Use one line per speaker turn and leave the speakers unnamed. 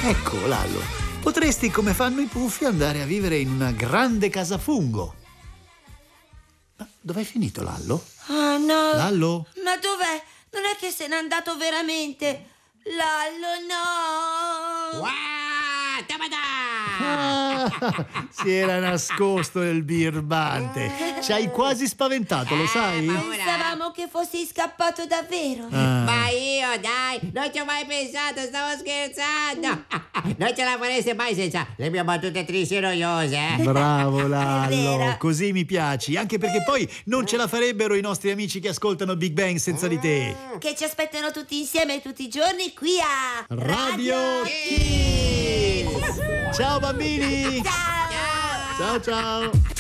Ecco, Lallo, potresti, come fanno i puffi, andare a vivere in una grande casa fungo. Ma dov'è finito Lallo?
Ah, no.
Lallo?
Ma dov'è? Non è che se n'è andato veramente? Lallo, no!
Wow, tabada!
Si era nascosto nel birbante. Ci hai quasi spaventato, lo sai?
Pensavamo che fossi scappato davvero.
Ma io, dai, non ci ho mai pensato, stavo scherzando. Non ce la fareste mai senza le mie battute tristi e noiose, eh?
Bravo Lallo,
vera.
così mi piaci, anche perché poi non ce la farebbero i nostri amici che ascoltano Big Bang senza di te.
Che ci aspettano tutti insieme tutti i giorni qui a
Radio Kids! Ciao bambini!
Ciao!
Ciao ciao!